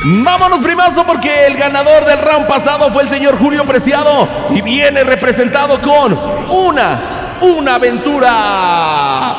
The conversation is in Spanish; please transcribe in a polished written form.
Vámonos, primazo, porque el ganador del round pasado fue el señor Julio Preciado y viene representado con una aventura.